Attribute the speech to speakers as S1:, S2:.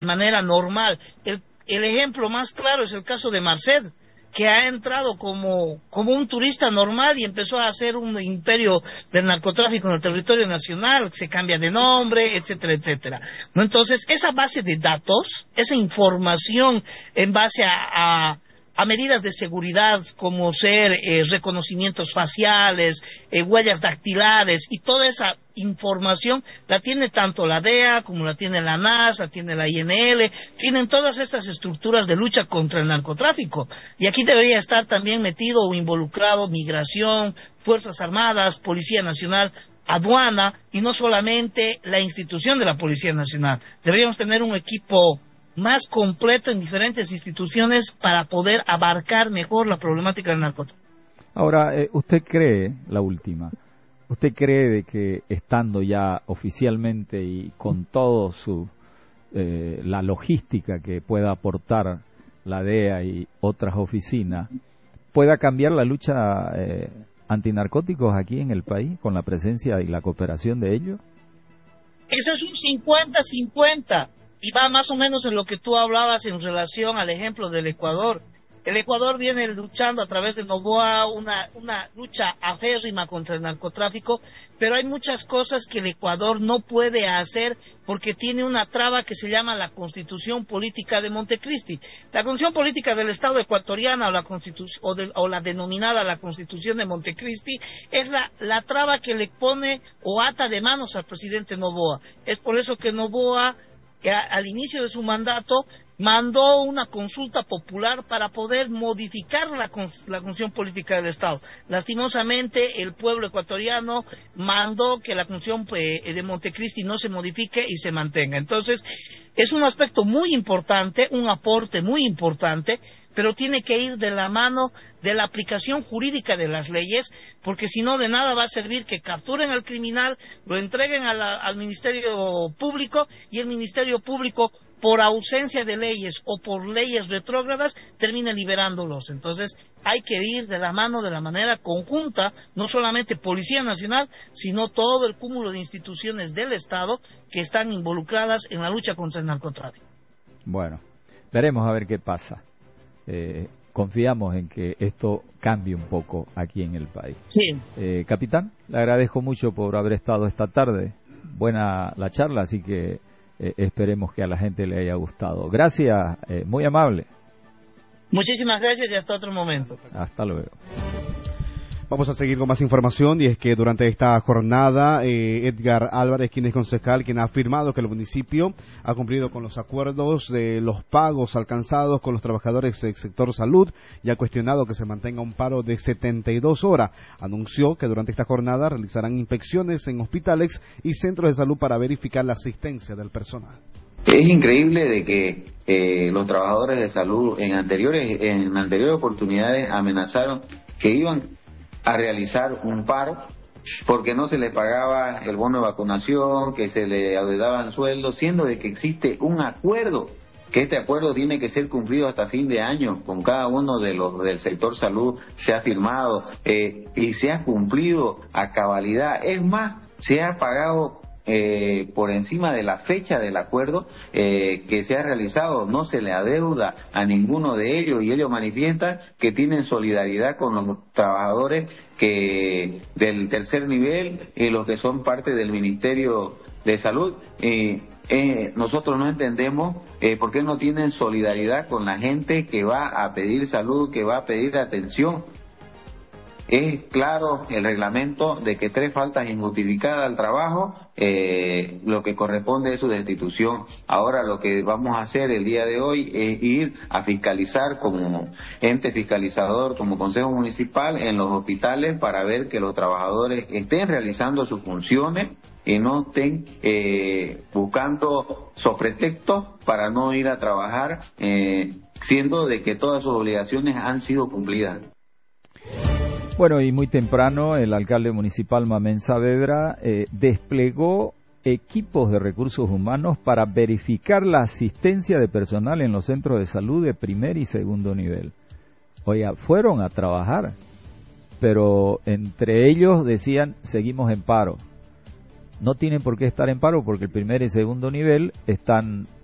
S1: manera normal. El ejemplo más claro es el caso de Marcet, que ha entrado como un turista normal y empezó a hacer un imperio del narcotráfico en el territorio nacional, se cambia de nombre, etcétera, etcétera. ¿No? Entonces, esa base de datos, esa información en base a medidas de seguridad como ser reconocimientos faciales, huellas dactilares y toda esa información la tiene tanto la DEA como la tiene la NAS, la tiene la INL, tienen todas estas estructuras de lucha contra el narcotráfico. Y aquí debería estar también metido o involucrado migración, Fuerzas Armadas, Policía Nacional, aduana y no solamente la institución de la Policía Nacional. Deberíamos tener un equipo más completo en diferentes instituciones para poder abarcar mejor la problemática del narcotráfico.
S2: Ahora, ¿usted cree, la última, usted cree de que estando ya oficialmente y con todo la logística que pueda aportar la DEA y otras oficinas, pueda cambiar la lucha antinarcóticos aquí en el país con la presencia y la cooperación de ellos?
S1: Ese es un 50-50. Y va más o menos en lo que tú hablabas en relación al ejemplo del Ecuador. El Ecuador viene luchando a través de Noboa una lucha aférrima contra el narcotráfico, pero hay muchas cosas que el Ecuador no puede hacer porque tiene una traba que se llama la Constitución Política de Montecristi. La Constitución Política del Estado ecuatoriano o la denominada la Constitución de Montecristi es la traba que le pone o ata de manos al presidente Noboa. Es por eso que Noboa, que al inicio de su mandato mandó una consulta popular para poder modificar la Constitución Política del Estado. Lastimosamente, el pueblo ecuatoriano mandó que la Constitución de Montecristi no se modifique y se mantenga. Entonces, es un aspecto muy importante, un aporte muy importante, pero tiene que ir de la mano de la aplicación jurídica de las leyes, porque si no, de nada va a servir que capturen al criminal, lo entreguen al Ministerio Público, y el Ministerio Público, por ausencia de leyes o por leyes retrógradas, termina liberándolos. Entonces, hay que ir de la mano de la manera conjunta, no solamente Policía Nacional, sino todo el cúmulo de instituciones del Estado que están involucradas en la lucha contra el narcotráfico.
S2: Bueno, veremos a ver qué pasa. Confiamos en que esto cambie un poco aquí en el país.
S1: Sí.
S2: Capitán, le agradezco mucho por haber estado esta tarde. Buena la charla, así que esperemos que a la gente le haya gustado. Gracias, muy amable.
S1: Muchísimas gracias y hasta otro momento.
S2: Hasta luego.
S3: Vamos a seguir con más información, y es que durante esta jornada Edgar Álvarez, quien es concejal, quien ha afirmado que el municipio ha cumplido con los acuerdos de los pagos alcanzados con los trabajadores del sector salud, y ha cuestionado que se mantenga un paro de 72 horas. Anunció que durante esta jornada realizarán inspecciones en hospitales y centros de salud para verificar la asistencia del personal.
S4: Es increíble de que los trabajadores de salud en anteriores oportunidades amenazaron que iban a realizar un paro porque no se le pagaba el bono de vacunación, que se le adeudaban sueldos, siendo de que existe un acuerdo, que este acuerdo tiene que ser cumplido hasta fin de año con cada uno de los del sector salud. Se ha firmado y se ha cumplido a cabalidad. Es más, se ha pagado por encima de la fecha del acuerdo que se ha realizado. No se le adeuda a ninguno de ellos, y ellos manifiestan que tienen solidaridad con los trabajadores del tercer nivel y los que son parte del Ministerio de Salud. Nosotros no entendemos por qué no tienen solidaridad con la gente que va a pedir salud, que va a pedir atención. Es claro el reglamento de que 3 faltas injustificadas al trabajo, lo que corresponde es su destitución. Ahora lo que vamos a hacer el día de hoy es ir a fiscalizar como ente fiscalizador, como Consejo Municipal, en los hospitales para ver que los trabajadores estén realizando sus funciones y no estén buscando pretextos para no ir a trabajar, siendo de que todas sus obligaciones han sido cumplidas.
S2: Bueno, y muy temprano el alcalde municipal Mamén Saavedra desplegó equipos de recursos humanos para verificar la asistencia de personal en los centros de salud de primer y segundo nivel. Oiga, fueron a trabajar, pero entre ellos decían, seguimos en paro. No tienen por qué estar en paro porque el primer y segundo nivel están